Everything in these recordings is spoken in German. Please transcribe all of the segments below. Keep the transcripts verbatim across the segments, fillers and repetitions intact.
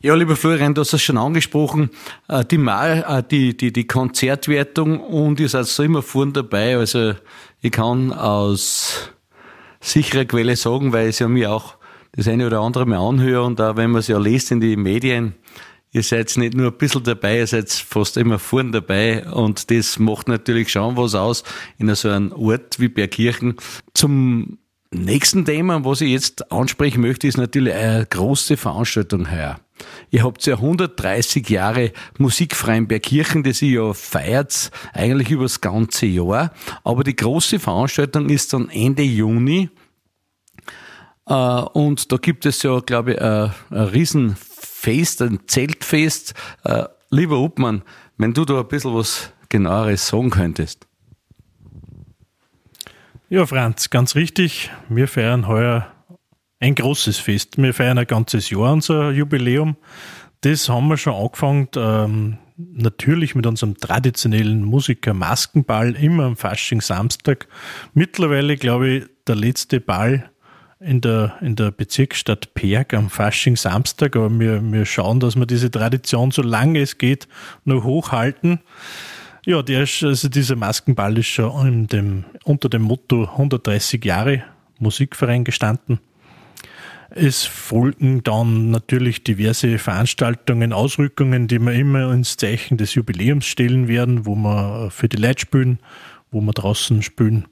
Ja, lieber Florian, du hast es schon angesprochen, die, Mal, die, die, die Konzertwertung, und ihr seid so immer vorn dabei. Also ich kann aus sicherer Quelle sagen, weil ich es ja mir auch das eine oder andere mal anhöre, und auch wenn man es ja liest in die Medien, ihr seid nicht nur ein bisschen dabei, ihr seid fast immer vorn dabei, und das macht natürlich schon was aus in so einem Ort wie Bergkirchen. Zum nächsten Thema, was ich jetzt ansprechen möchte, ist natürlich eine große Veranstaltung heuer. Ihr habt ja hundertdreißig Jahre musikfrei in Bergkirchen, das ihr ja feiert, eigentlich über das ganze Jahr. Aber die große Veranstaltung ist dann Ende Juni. Und da gibt es ja, glaube ich, ein, ein Riesenfest, ein Zeltfest. Lieber Obmann, wenn du da ein bisschen was Genaueres sagen könntest. Ja, Franz, ganz richtig. Wir feiern heuer ein großes Fest. Wir feiern ein ganzes Jahr unser Jubiläum. Das haben wir schon angefangen, ähm, natürlich mit unserem traditionellen Musiker-Maskenball, immer am Faschingssamstag. Mittlerweile, glaube ich, der letzte Ball in der, in der Bezirksstadt Perg am Faschingssamstag. Aber wir, wir schauen, dass wir diese Tradition, solange es geht, noch hochhalten. Ja, der ist, also dieser Maskenball ist schon in dem, unter dem Motto hundertdreißig Jahre Musikverein gestanden. Es folgen dann natürlich diverse Veranstaltungen, Ausrückungen, die wir immer ins Zeichen des Jubiläums stellen werden, wo wir für die Leute spielen, wo wir draußen spielen.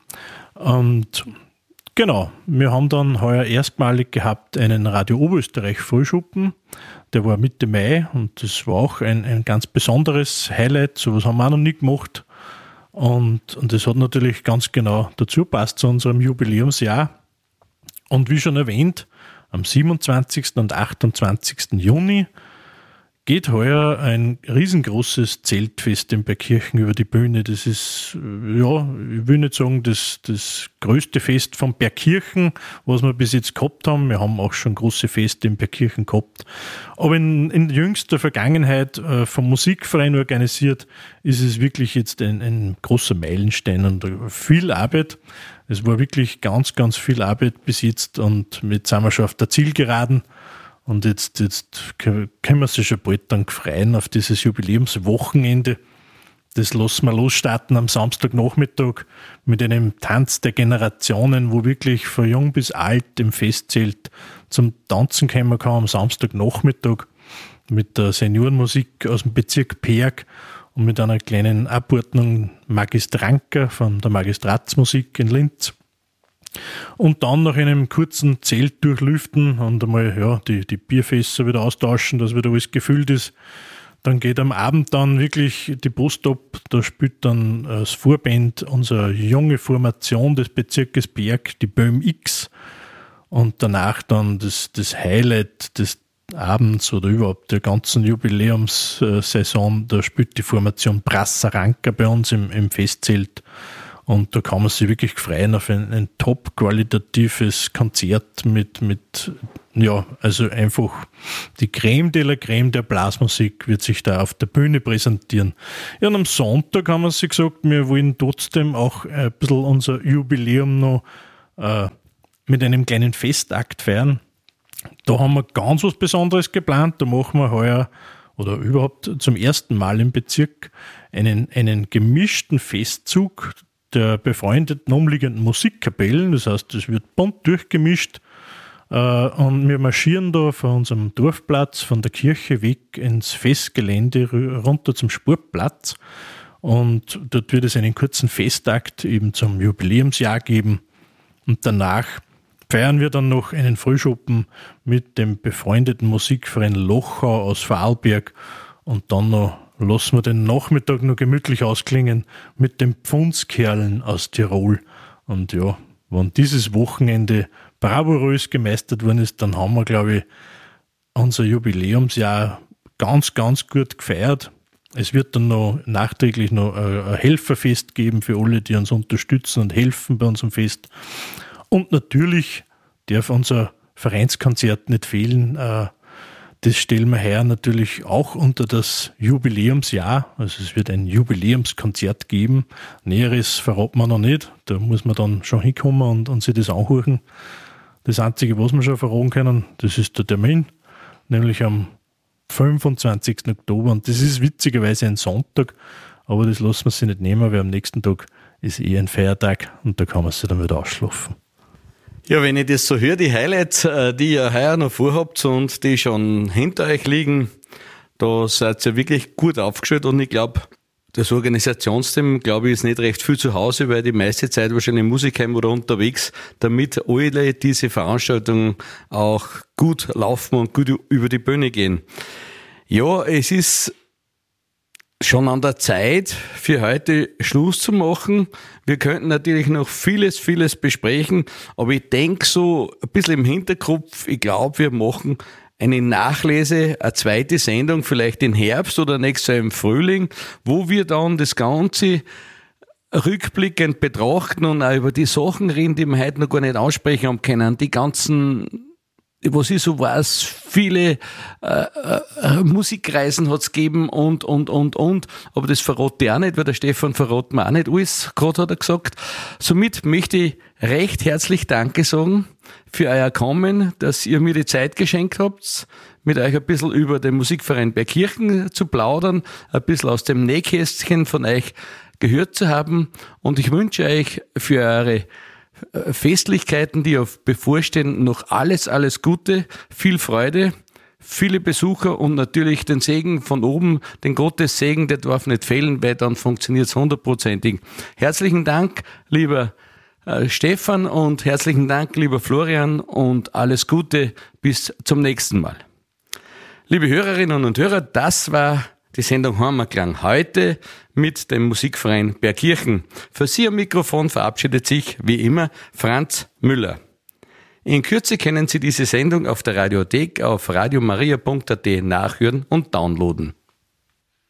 Und genau, wir haben dann heuer erstmalig gehabt einen Radio Oberösterreich Frühschuppen. Der war Mitte Mai, und das war auch ein, ein ganz besonderes Highlight. Sowas haben wir auch noch nie gemacht. Und, und das hat natürlich ganz genau dazu passt zu unserem Jubiläumsjahr. Und wie schon erwähnt, am siebenundzwanzigsten und achtundzwanzigsten Juni geht heuer ein riesengroßes Zeltfest in Bergkirchen über die Bühne. Das ist, ja, ich will nicht sagen, das, das größte Fest von Bergkirchen, was wir bis jetzt gehabt haben. Wir haben auch schon große Feste in Bergkirchen gehabt. Aber in, in jüngster Vergangenheit äh, vom Musikverein organisiert, ist es wirklich jetzt ein, ein großer Meilenstein und viel Arbeit. Es war wirklich ganz, ganz viel Arbeit bis jetzt, und jetzt sind wir schon auf der Zielgeraden. Und jetzt, jetzt können wir sich schon bald dann freuen auf dieses Jubiläumswochenende. Das lassen wir losstarten am Samstagnachmittag mit einem Tanz der Generationen, wo wirklich von jung bis alt im Festzelt zum Tanzen kommen kann am Samstagnachmittag mit der Seniorenmusik aus dem Bezirk Perg und mit einer kleinen Abordnung Magistranker von der Magistratsmusik in Linz. Und dann nach einem kurzen Zelt durchlüften und einmal ja, die, die Bierfässer wieder austauschen, dass wieder alles gefüllt ist. Dann geht am Abend dann wirklich die Post ab. Da spielt dann das Vorband unsere junge Formation des Bezirkes Berg, die Böhm X. Und danach dann das, das Highlight des Abends oder überhaupt der ganzen Jubiläumssaison. Da spielt die Formation Brassaranka bei uns im, im Festzelt. Und da kann man sich wirklich freuen auf ein, ein top-qualitatives Konzert mit, mit, ja, also einfach die Creme de la Creme der Blasmusik wird sich da auf der Bühne präsentieren. Ja, und am Sonntag haben wir sich gesagt, wir wollen trotzdem auch ein bisschen unser Jubiläum noch äh, mit einem kleinen Festakt feiern. Da haben wir ganz was Besonderes geplant. Da machen wir heuer oder überhaupt zum ersten Mal im Bezirk einen, einen gemischten Festzug der befreundeten umliegenden Musikkapellen. Das heißt, es wird bunt durchgemischt, äh, und wir marschieren da von unserem Dorfplatz, von der Kirche weg ins Festgelände runter zum Sportplatz, und dort wird es einen kurzen Festakt eben zum Jubiläumsjahr geben, und danach feiern wir dann noch einen Frühschuppen mit dem befreundeten Musikverein Lochau aus Vorarlberg, und dann noch lassen wir den Nachmittag noch gemütlich ausklingen mit den Pfundskerlen aus Tirol. Und ja, wenn dieses Wochenende bravourös gemeistert worden ist, dann haben wir, glaube ich, unser Jubiläumsjahr ganz, ganz gut gefeiert. Es wird dann noch nachträglich noch ein Helferfest geben für alle, die uns unterstützen und helfen bei unserem Fest. Und natürlich darf unser Vereinskonzert nicht fehlen. Das stellen wir heuer natürlich auch unter das Jubiläumsjahr. Also es wird ein Jubiläumskonzert geben. Näheres verraten wir noch nicht. Da muss man dann schon hinkommen und, und sich das anhören. Das Einzige, was wir schon verraten können, das ist der Termin. Nämlich am fünfundzwanzigsten Oktober und das ist witzigerweise ein Sonntag, aber das lassen wir sich nicht nehmen, weil am nächsten Tag ist eh ein Feiertag und da kann man sich dann wieder ausschlafen. Ja, wenn ich das so höre, die Highlights, die ihr heuer noch vorhabt und die schon hinter euch liegen, da seid ihr wirklich gut aufgestellt und ich glaube, das Organisationsteam, glaube ich, ist nicht recht viel zu Hause, weil die meiste Zeit wahrscheinlich im Musikheim oder unterwegs, damit alle diese Veranstaltungen auch gut laufen und gut über die Bühne gehen. Ja, es ist schon an der Zeit, für heute Schluss zu machen. Wir könnten natürlich noch vieles, vieles besprechen, aber ich denke so ein bisschen im Hinterkopf, ich glaube, wir machen eine Nachlese, eine zweite Sendung, vielleicht im Herbst oder nächstes Jahr im Frühling, wo wir dann das Ganze rückblickend betrachten und auch über die Sachen reden, die wir heute noch gar nicht ansprechen haben können. Die ganzen, was ich so weiß, viele äh, äh, Musikreisen hat es gegeben und, und, und, und. Aber das verrate ich auch nicht, weil der Stefan verrät mir auch nicht alles, gerade hat er gesagt. Somit möchte ich recht herzlich Danke sagen für euer Kommen, dass ihr mir die Zeit geschenkt habt, mit euch ein bisschen über den Musikverein Bergkirchen zu plaudern, ein bisschen aus dem Nähkästchen von euch gehört zu haben. Und ich wünsche euch für eure Festlichkeiten, die auf bevorstehen, noch alles, alles Gute, viel Freude, viele Besucher und natürlich den Segen von oben, den Gottes Segen, der darf nicht fehlen, weil dann funktioniert es hundertprozentig. Herzlichen Dank, lieber äh, Stefan und herzlichen Dank, lieber Florian und alles Gute bis zum nächsten Mal. Liebe Hörerinnen und Hörer, das war die Sendung Heimatklang heute mit dem Musikverein Bergkirchen. Für Sie am Mikrofon verabschiedet sich wie immer Franz Müller. In Kürze können Sie diese Sendung auf der Radiothek auf radiomaria punkt at nachhören und downloaden.